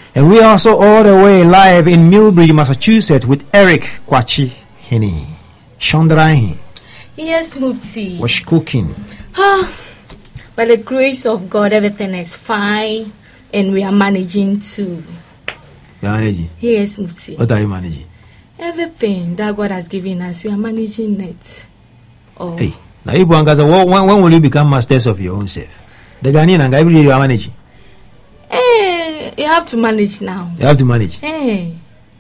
And we are also all the way live in Millbury, Massachusetts with Eric Kwachi Hini. Chandrai. Yes, Mufti. What's cooking? By the grace of God, everything is fine, and we are managing too. You're managing? Yes, Mufti. What are you managing? Everything that God has given us, we are managing it. Oh. Hey, now you when will you become masters of your own self? The Ghanaian and every day you are managing. Hey, you have to manage now. You have to manage. Hey.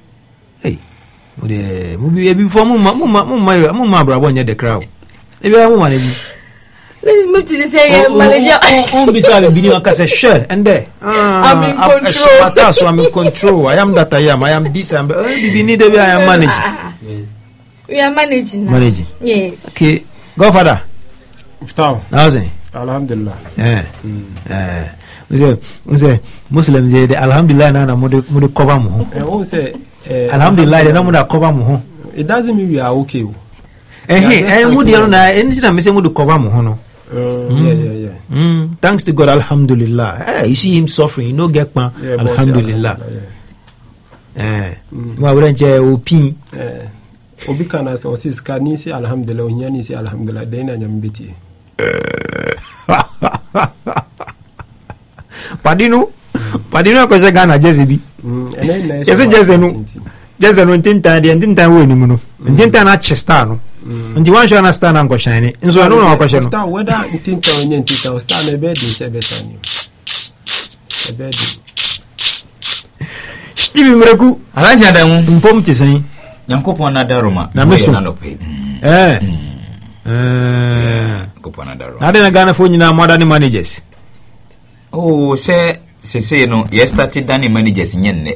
Before Mumma Brabon the crowd. If you are managing. Let's move to say manager. Beside the video, I say sure, and there. I'm in control. So I'm in control. I am that I am. I am this. I am managing. We are managing now. Managing. Yes. Okay. Godfather. How's it? Alhamdulillah. We say Muslims say Alhamdulillah na mo cover mo. Alhamdulillah they no mo cover mo. It doesn't mean we are okay. Mo dey na anything me say mo cover mo no. Yeah. Thanks to God, Alhamdulillah. You see him suffering, no get pan. Alhamdulillah. Ma wure nche opin. Obi kana so sis ka ni si alhamdulillah, onya ni si alhamdulillah, dey na nyam beti. Padino ko se Ghana jeze bi. Jeze no tinta de tinta wo ni mu no. Tinta na chesta no. Nti wan shona star na nkoshane. Nso anu na akoshe no. Whether tinta onye tinta star na be din se betani. Steve Mreku Alhaji Adamu mpom tisen. Nyankopon na daroma na meso na no pe. Nyankopon na daroma. Na de na Ghana fo nyina modern managers. Oh, say no, you started done managers nyenne.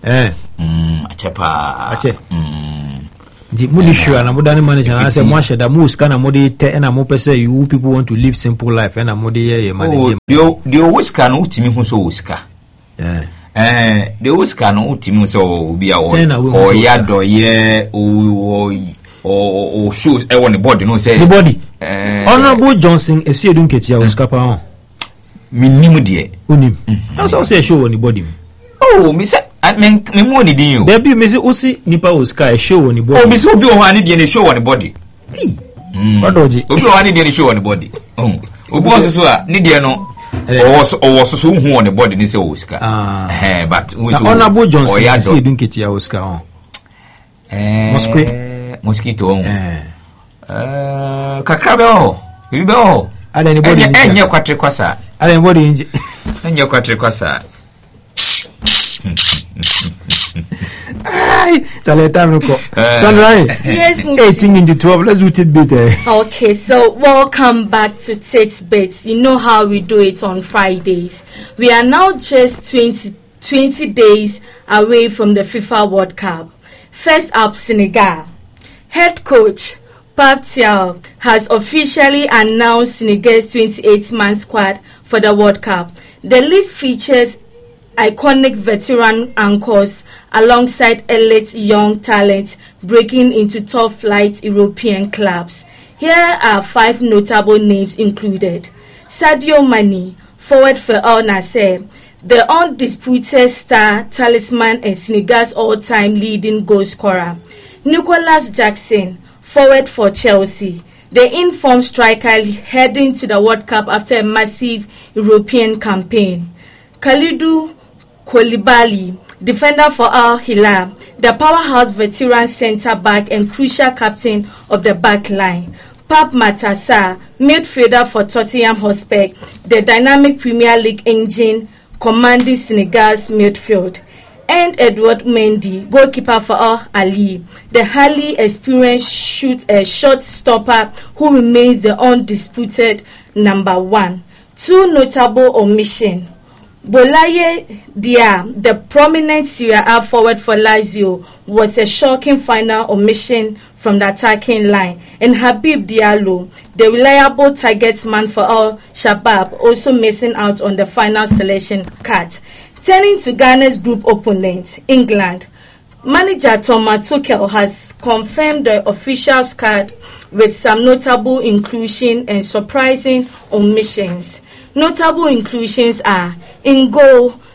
Achepa. Ache. The money sure na modern manager na say mo sheda mo scan na mo dey te na mo pese you people want to live simple life na mo dey ye manage. The Oscar no utimi hu so Oscar. The Oscar no utimi so obi a o ya do ye o shows e won the body no say. The body. Honorable Johnson Esiedu Nketia Oscar pa on. Minimum de onim. That's also show on the body. Oh, me say me mo ni din yo. There be me say osi nipa Oscar show on the body. Oh, me say obi o han de show on the body. What doji? Obi o han de show on the body. Obi o so a ni de no o so hu on the body ni say Oscar. But we say Honorable Johnson say do Nketia Oscar on. Mosquito. Kakrabe o. You be anybody enye kwatre kwasa. Anybody inji. Enye kwatre kwasa. Ay, Sandra. Yes, 18 into 12. Let's do it better. Okay, so welcome back to Tidbits. You know how we do it on Fridays. We are now just 20 days away from the FIFA World Cup. First up, Senegal. Head coach Pape Thiaw has officially announced Senegal's 28-man squad for the World Cup. The list features iconic veteran anchors alongside elite young talent breaking into top-flight European clubs. Here are 5 notable names included. Sadio Mane, forward for Al Nassr, the undisputed star, talisman and Senegal's all-time leading goal scorer. Nicolas Jackson, forward for Chelsea, the informed striker heading to the World Cup after a massive European campaign. Kalidou Koulibaly, defender for Al Hilal, the powerhouse veteran centre-back and crucial captain of the back line. Pape Matar Sarr, midfielder for Tottenham Hotspur, the dynamic Premier League engine commanding Senegal's midfield. And Edouard Mendy, goalkeeper for Al Ahly, the highly experienced shot stopper who remains the undisputed number 1. 2 notable omissions. Boulaye Dia, the prominent Serie A forward for Lazio, was a shocking final omission from the attacking line, and Habib Diallo, the reliable target man for Al Shabab, also missing out on the final selection card. Turning to Ghana's group opponent, England, manager Thomas Tuchel has confirmed the official squad with some notable inclusion and surprising omissions. Notable inclusions are in goal,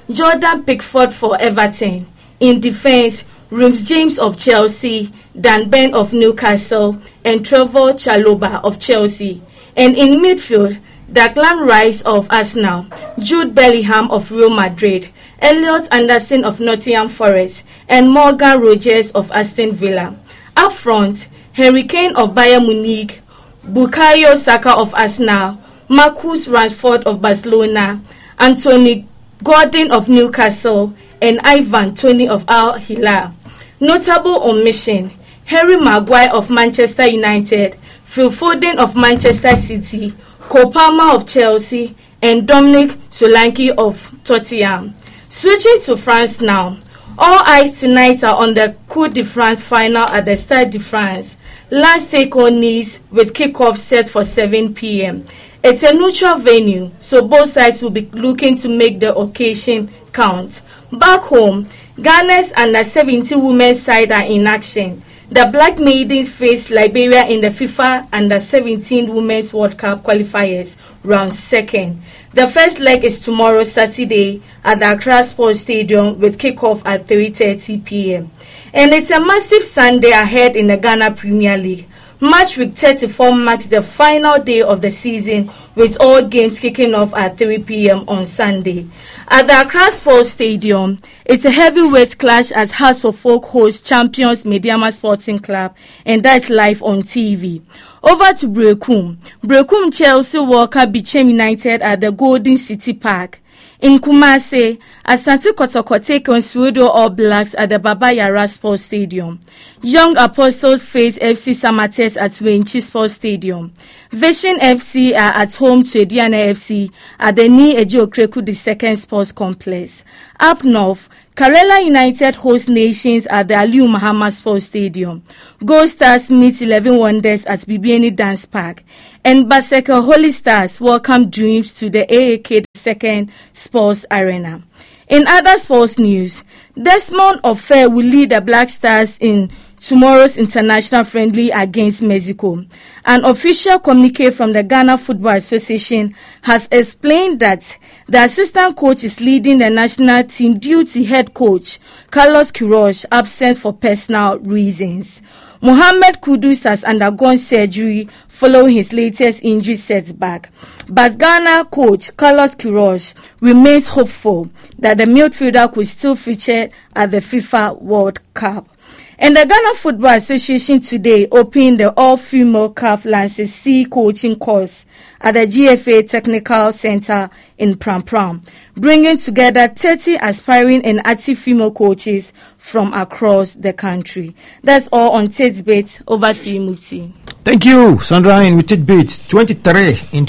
Jordan Pickford for Everton. In defense, Reece James of Chelsea, Dan Burn of Newcastle, and Trevor Chalobah of Chelsea. And in midfield, Declan Rice of Arsenal, Jude Bellingham of Real Madrid, Elliot Anderson of Nottingham Forest, and Morgan Rogers of Aston Villa. Up front, Harry Kane of Bayern Munich, Bukayo Saka of Arsenal, Marcus Rashford of Barcelona, Anthony Gordon of Newcastle, and Ivan Toney of Al Hilal. Notable omission: Harry Maguire of Manchester United, Phil Foden of Manchester City, Cole Palmer of Chelsea, and Dominic Solanke of Tottenham. Switching to France now. All eyes tonight are on the Coupe de France final at the Stade de France. Lens take on Nice with kickoff set for 7 p.m. It's a neutral venue, so both sides will be looking to make the occasion count. Back home, Ghana's under-17 women's side are in action. The Black Maidens face Liberia in the FIFA Under-17 Women's World Cup qualifiers, round 2nd. The first leg is tomorrow, Saturday, at the Accra Sports Stadium with kickoff at 3:30 p.m. And it's a massive Sunday ahead in the Ghana Premier League. Match week 34 marks the final day of the season, with all games kicking off at 3 p.m. on Sunday. At the Accra Sports Stadium, it's a heavyweight clash as Hearts of Oak hosts champions Mediama Sporting Club, and that's live on TV. Over to Brekum. Brekum Chelsea Walker Bichem United at the Golden City Park. In Kumasi, Asante Kotoko take on Suedo All Blacks at the Baba Yara Sports Stadium. Young Apostles face FC Samates at Wenchi Sports Stadium. Vision FC are at home to Ediana FC at the Ni Ejo Kreku II Sports Complex. Up north, Karela United host Nations at the Aliu Muhammad Sports Stadium. Gold Stars meet 11 Wonders at Bibiani Dance Park. And Baseka Holy Stars welcome Dreams to the AAK II Sports Arena. In other sports news, Desmond Ofer will lead the Black Stars in tomorrow's international friendly against Mexico. An official communique from the Ghana Football Association has explained that the assistant coach is leading the national team due to head coach Carlos Queiroz absent for personal reasons. Mohamed Kudus has undergone surgery following his latest injury setback, but Ghana coach Carlos Queiroz remains hopeful that the midfielder could still feature at the FIFA World Cup. And the Ghana Football Association today opened the all-female CAF Lances C coaching course at the GFA Technical Center in Pram Pram, bringing together 30 aspiring and active female coaches from across the country. That's all on Tidbits. Over to you, Mufti. Thank you, Sandra. And with Tidbits, 23 into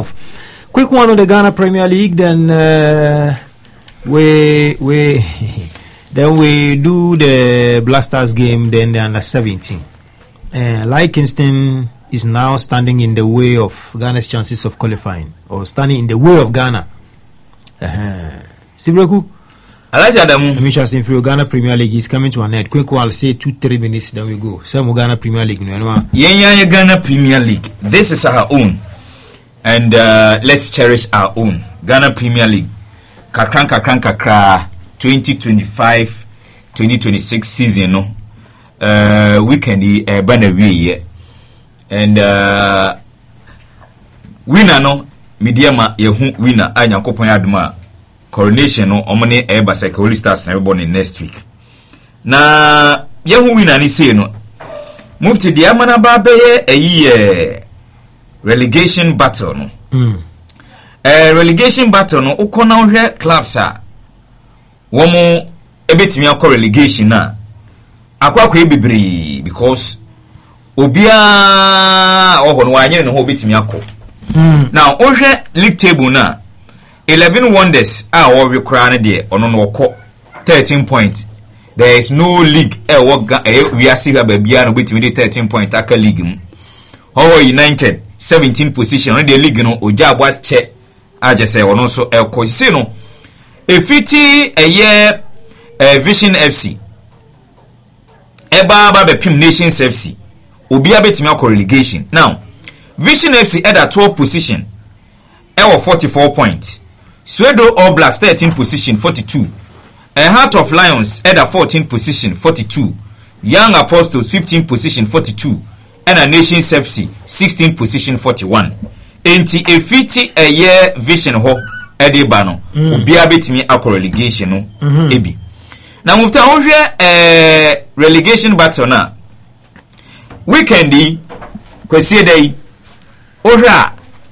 12. Quick one on the Ghana Premier League, then Then we do the Blasters game, then the under-17. Like Kingston is now standing in the way of Ghana's chances of qualifying, or standing in the way of Ghana. Sibreku? I'm interested in Ghana Premier League is coming to an end. Quick, I'll say 2-3 minutes, then we go. Some Ghana Premier League. Ghana Premier League. This is our own. And let's cherish our own. Ghana Premier League. Kakra. 2025-2026 season no weekend banner and winner no mediama yehu winner anyankopon aduma coronation no omne Baseka Holy Stars na born next week na yehu winner ni say no mufti dia mana ba be relegation battle no relegation battle no ukona ohwe clubs a womo ebetimi akọ relegation na akwa ebibiri because obia ogono wanyere no obetimi akọ now ohwe league table na 11 Wonders a wo kura ne de ono no okọ 13 points. There is no league we are see bia no betimi de 13 points aka league mu Owo United 17 position on the league no oja abwa che ajese ono so ekọ no efiti eye Vision FC eba be Pim Nations FC obi abetimi akọ relegation. Now Vision FC at 12 position 44 points. Swedo All Blacks 13th position 42. Heart of Lions at a 14th position 42. Young Apostles 15th position 42. And a Nation FC 16th position 41. Enti efiti a year vision ho edeba no obia betimi akọ relegation no ebi. Na mufta honhwe relegation battle na weekend kwesi dey ohwa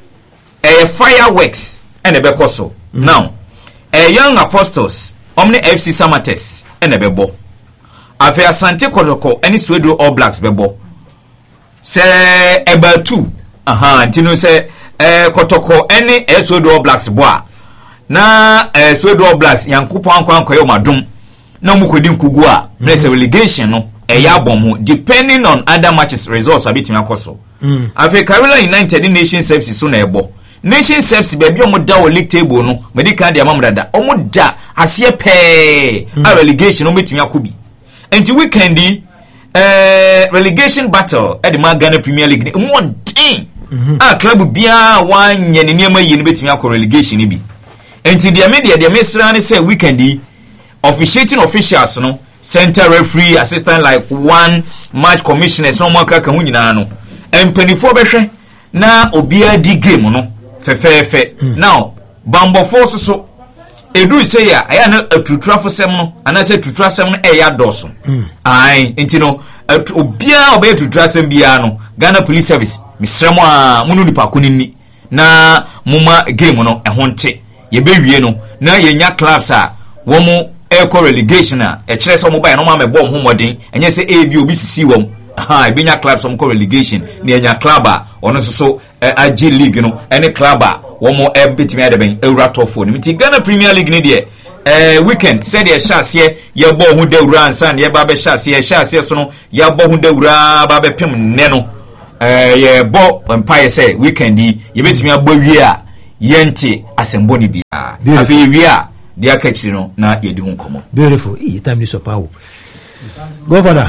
fireworks and ebekoso. Now Young Apostles Omni FC Samates and ebebo. Afi Asante Kotoko any Swedo All Blacks bebo. Se eba 2 ntino se Kotoko any Swedo All Blacks boa na Swedo All Blacks yankupo anko yo madum na mukodi nkugu a bless relegation no eya bom depending on other matches results abitimi akoso. Afi Carolina United Nation Services so na ebo Nation Services baby omo da o league table no medical dia mamdada omo da ase pe a relegation omo bitimi akobi enti weekend relegation battle at the Ghana Premier League more ding club bia wan nye ne niam yi ne betimi akọ relegation ni bi enti dia media dia mesra ne say weekend officiating officials no center referee assistant like one match commissioner so mo aka hu nyina no empanifo behwe na obia di game no fefefe now bambo force so edu say ya aya na atutrafo sem no ana say tutrasem no eya doso ai enti no obia obey tutrasem bia no Ghana Police Service misremo a munu nipa kunini na muma game no ehonte ye bewie no na yenya clubs a wo mu eco relegation a kire so mo ba no ma me bom homoden enye se ebi obi sisi wom ebenya clubs so mo relegation na yenya club a ono so AG League no any club a wo mo betimi adeben ewura tofo ni ti Ghana Premier League ni de weekend said ye chance ye bo hu dawura ansan ye ba be chance so no ye bo hu dawura ba be pem ne no ye bo empire say weekend ye betimi agbawie a yente asembo ni bia afi wi a de akachiri no na ye di hu komo beautiful time ni so pawo governor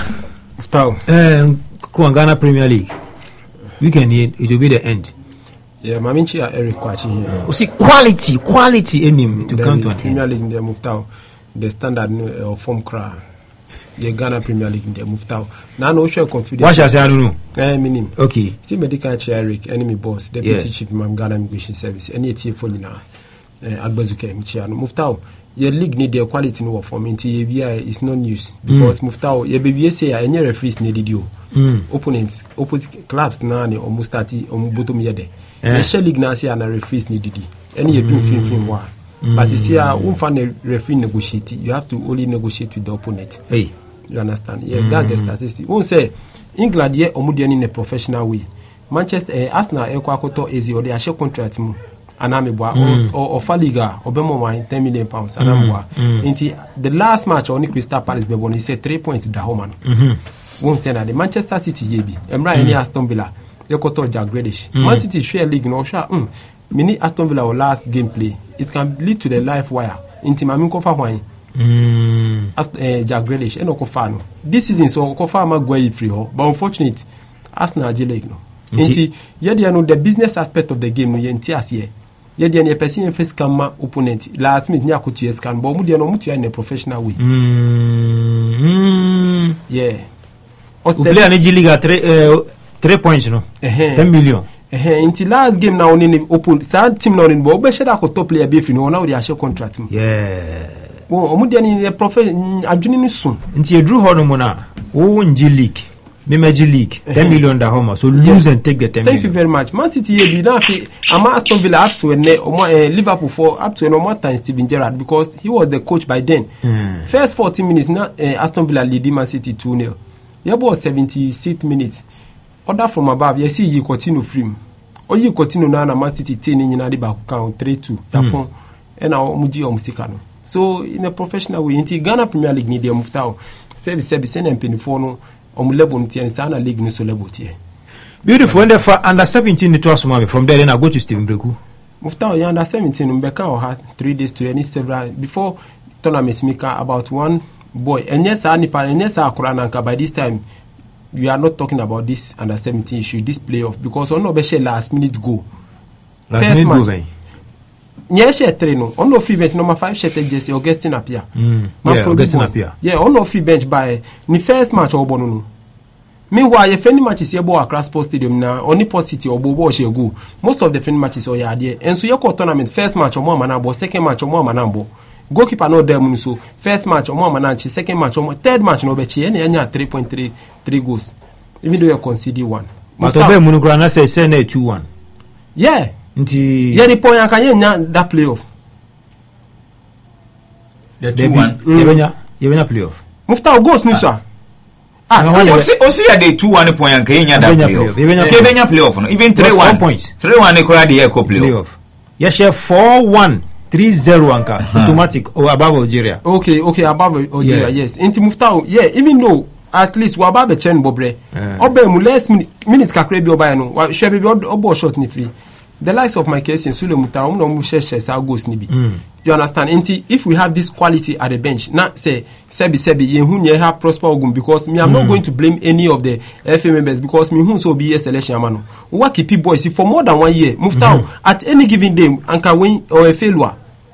Ghana Premier League weekend it will be the end. Yeah, Maminchi Eric Kwachi here. See quality in him to come to an end. Premier League they moved out the standard form cry. The Ghana Premier League they moved out. Now no sure confidence. What shall I say? I don't know. Minim. Okay. See medical chair Eric, enemy boss, deputy chief man Ghana Immigration Service. Any TFO now. Agbazuke Michiano moved out. Your league need their quality no form into is no news because Muftao your baby say any referees needed you. Opponents opposite clubs nani or mustati or bottom yede. The shell league na say and referees needed. Any you do film war. But you see won't find a referee negotiate. You have to only negotiate with the opponent. Hey. You understand? Yeah, that's the statistic. Won't say England here omudian in a professional way. Manchester Arsenal Ekwakoto easy or they share contract mu. Anamibwa or Faliga or Bemo wine £10 million Anamwa. Into the last match on Crystal Palace Bebon he said 3 points the Homan. Won't tell the Manchester City Yebi. Emra any Aston Villa. Yokoto Jack Grealish. Man City share league no sha mini Aston Villa or last gameplay. It can lead to the live wire. Into Maminko for wine. Jack Grealish and Okofano. This season so Okofa Maguire free ho, but unfortunately Arsenal J-League no. Into yet know the business aspect of the game no yentias here. Yet the person face camera opponent last minute nya kutie scan but mudia no mutia in a professional way. Yeah. Play an AG League at 3 points no. 10 million. Until last game now on open sad team now in bo be sheda ko top player be fi no now they share contract. Yeah. Well, omudia ni professional adwini ni soon. Until you drew hono na wo NG League. Memeji League 10 million da home so lose and take the 10 million. Thank you very much. Man City be now Aston Villa up to Liverpool for up to no more time Steven Gerrard because he was the coach by then. First 14 minutes now Aston Villa leading Man City 2-0. Yeah, was 76 minutes. Order from above. You see you continue frame. Or you continue now Man City 10 in the back count 3-2. Japon and now Muji or Musikano. So in a professional way, in Ghana Premier League need them move out. Service and Penifono. Level league no so level tie. Beautiful. And for under 17 it was from there then I go to Steven Breku. Mufta ya under 17 Mbeka or had 3 days to any several before tournament maker about one boy. And yes Anipa and yes Akurananka by this time we are not talking about this under 17 issue this playoff because on no be last minute go. Last minute go nye share 3 no on no free bench number 5 share Jesse Augustine Apia Augustine Apia on no free bench by ni first match obono no meanwhile your friendly matches here bo Accra Sports Stadium na oni City or bo share go most of the friendly matches or ya there and so your tournament first match omo manabo second match omo manabo goalkeeper no dem so first match omo mananchi second match omo third match no be chi enya 3.3 goals even though you concede 1 but obe munukura na say 2-1 yeah nti yeah the point can nya that playoff the 2-1 yebenya playoff Muftau goals ni sir osi ya de 2-1 point kan nya that playoff kebenya playoff no even 3-1 points 3-1 ko ya de playoff ya share 4-1 3-0 anka automatic or above Algeria. Okay, above Algeria, yes. Inti Muftau, yeah, even though at least we above Chen Bobre. Obe mu less minutes kakre bi oba no. Wa share bi obo shot ni free. The likes of my case in Sule Muftau no mu share sa goals ni bi. You understand? Inti if we have this quality at the bench, not say sebi ye hu nye ha Prosper Ogum because me I'm not going to blame any of the FA members because me hu so be a selection amano. What keep boys for more than 1 year. Muftau at any given day anka win or a failure.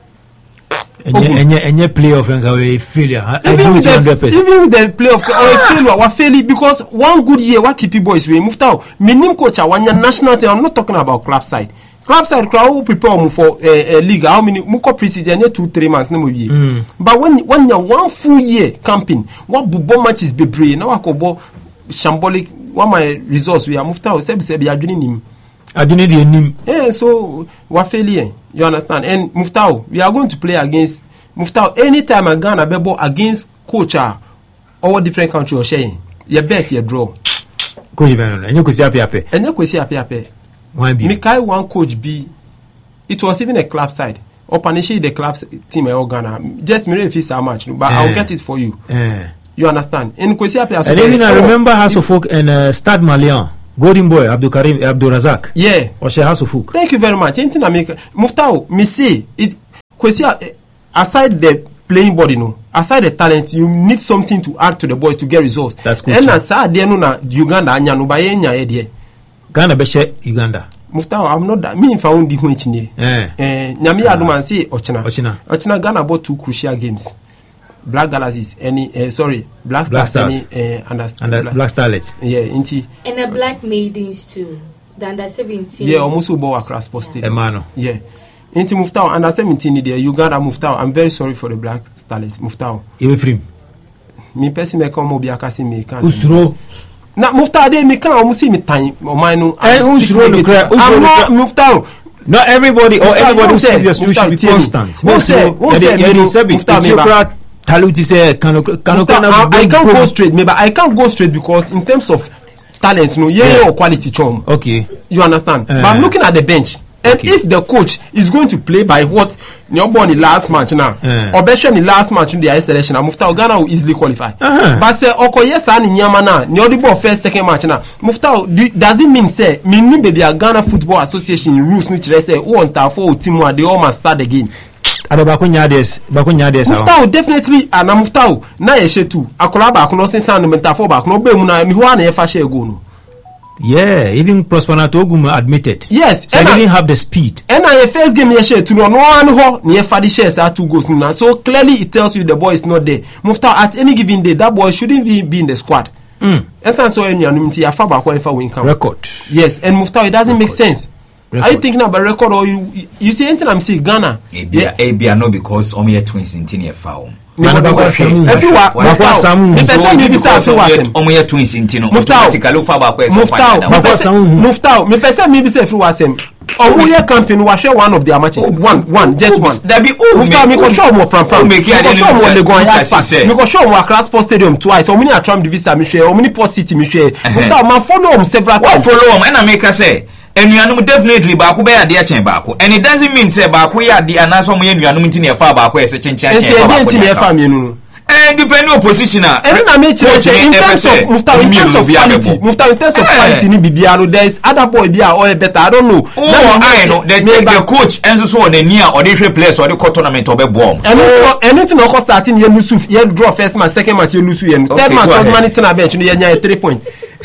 Any playoff and a failure. Even with the playoff or a failure, we fail because 1 good year, what keep boys we moved out. Minim coach, one year national team. I'm not talking about club side. Club side, crowd prepare for a league. How many muko preseason? 2-3 months, no year. But when you 1 full year camping, what bubo matches be brave? Now I go shambolic. What my results we are moved out. Sebi adwini him. Adwini him. So we failure. You understand? And Muftau, we are going to play against Muftau anytime a Ghana bebo against coach or different country or sharing. Your best, your draw. Coach Benon, and you could see happy. And you could see happy. Mikai one coach B. It was even a club side. Or Panishi the club team or Ghana. Just me if it's how much, but I'll get it for you. You understand? And could see happy. And even I remember House of Folk and Stade Malien. Golden Boy, Abdul Razak. Yeah. Or Shehasufuk. Thank you very much. Anything I make Muftau, me say it aside the playing body, no, aside the talent, you need something to add to the boys to get results. That's good. And aside there no na Uganda anya no baye nya e de. Ghana be share Uganda. Muftau, I'm not that me found the hunchine. Nyami aduma say Ochina Ghana bought 2 crucial games. Black Galaxies, Black Stars, and Black Starlets. Yeah, inti. And the Black Maidens too. The under 17. Yeah, almost about Accra Sports Stadium. Emano. Yeah. Inti Muftau under 17 there. Uganda Muftau. I'm very sorry for the Black Starlets. Muftau. Even free. Me person me come obi akasi me can. Usro. Na Muftau dey me can almost see me time. O mine. Usro no cry. I'm not Muftau. Not everybody or everybody who sees the should be constant. Who say? Taluti say I can't go straight, but I can't go straight because in terms of talent, or quality charm. Okay. You understand? But I'm looking at the bench. And if the coach is going to play by what born the last match now, or better in the last match in the selection, Muftau Ghana will easily qualify. But say yes and Nyama now, the first second match now. Muftau does it mean say me be the Ghana Football Association rules which they say on for team they all must start again. Muftau definitely and Muftau na yeshe too. Akola ba kuno sin san mentafo ba kuno be mu na mi ho na ye fa share go no. Yeah, even Prosper Ogum admitted. Yes, so they didn't have the speed. And na first game yeshe too no one ho na ye fa the shares are 2 goals na. So clearly it tells you the boy is not there. Muftau at any given day that boy shouldn't be in the squad. Esan so enyanum ti afa ba kwa efa win count. Record. Yes, and Muftau it doesn't make sense. Record. Are you thinking about record or you see anything I'm saying Ghana? Ebia no because omo twins in tin foul. Everyone omo twins in tin automatically fa ba kwa Muftau me person me be say everyone say omo campaign we share one of their matches one just one that be Muftau me ko show mo pram me ko show mo Legon Yaspa me ko show mo Accra Sports Stadium twice omo ni Atram Divisa me share omo ni Port City me share Muftau man follow him several times follow him and make say enuanum definitely baako be ade achen baako and it doesn't mean say baako ya ade anaso mo enuanum ntine efa baako ese chenchen baako ntine efa mienu depending on position and na me chere say in terms of Muftau in terms of quality ni bibiaro there is other boy bia or better I don't know I know the coach enso so on nia or dey players or the tournament or be bomb anything no starting ye Yusuf ye draw first match second match ye lose ye third match man it na bench ye nya 3 points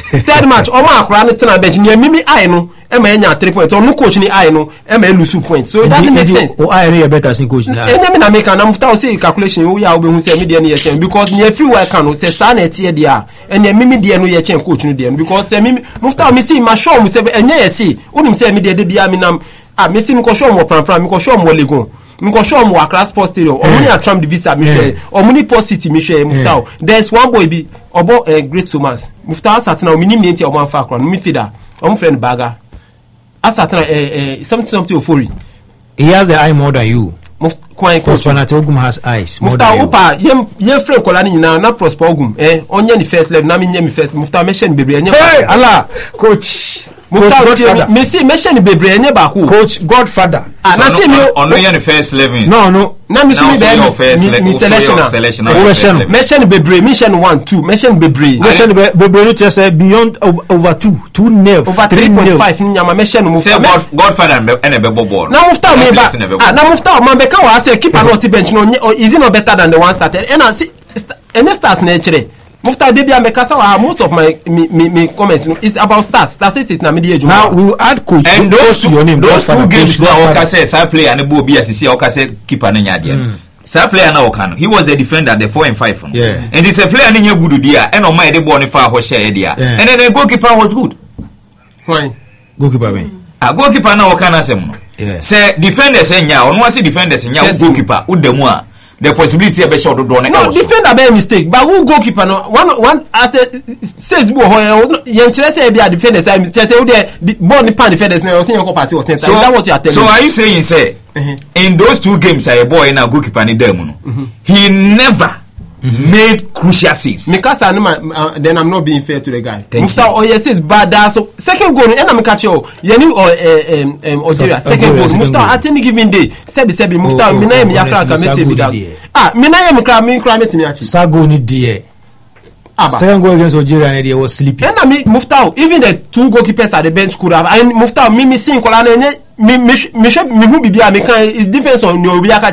third match omo akora ne tena bench ne mimi eye no e ma enya 3 points no coach ni eye no e ma lose points so it doesn't make sense o eye no better than coach na enya me na make na mufta o say calculation wo ya wo be hu say me de ne ye chen because ne free work kan no say sa na tie de a enya mimi de no ye chen coach no de because say mimi mufta me see ma show mu say enya ye see unim say me de bia me nam me see me ko show mo pran me ko show mo legon me ko show mo Accra Sports Stadium omuni atram the visa me share omuni Post City me share mufta there's one boy be obo Great Thomas mufta satina o minim nti o man fa akra no mi fida o mo friend baga asatana something ofori he has the eye more than you Kwai Prosperity Ogum has eyes more mufta than you upa ye friend kola ni na Prosper Ogum onye ni first level na me nye mi first mufta mention bebre enye hey Allah coach mufta me see mention bebre enye ba ko coach Godfather na see me ono ye ni first level no na me see me be mi selection mention bebre mention 1 2 mention bebre no just beyond over 2 nerve over 3.5 nyama mention mufta Godfather ene be ball na mufta me ba na mufta man be ka wa say keeper not bench no is it not better than the one started and I see and stars nature mufta dey be make say most of my me comments is about statistics na media ejuma now we will add coach and those two games now okay say side player and bo bi asisi okay say keeper na nya dey side player na okay he was the defender the 4 and 5 yeah. And it's a player na nya good dia and o mind dey ball ni fa ho share dia and then the goalkeeper was good why goalkeeper ben goalkeeper na okay na sem no say defenders nya ono wase defenders nya goalkeeper udamu a the possibility of a shot do no defender by mistake but who goalkeeper no one after says bo ho yen kire say be a defender say say the ball ni pan defenders na say your pass was center is that what you are telling so are you saying say in those two games a boy na goalkeeper ni dem no he never made crucial saves Mikasa then I'm not being fair to the guy mufta oh yes it's bad so second goal and I'm catch you yeni Algeria second goal mufta at any given day sebi mufta me na me yakra ka me save that me na me kra me timi achi sago ni die second goal against Algeria and they was sleeping and me mufta even the two goalkeepers at the bench could have and mufta me see kola na me hu bibia me kan is defense on no obi aka